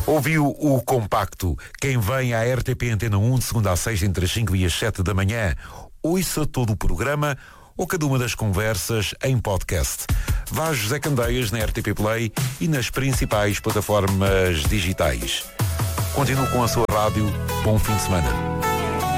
Ouviu o compacto. Quem vem à RTP Antena 1 de segunda a sexta entre as 5 e as 7 da manhã, ouça todo o programa ou cada uma das conversas em podcast. Vá a José Candeias na RTP Play e nas principais plataformas digitais. Continue com a sua rádio. Bom fim de semana.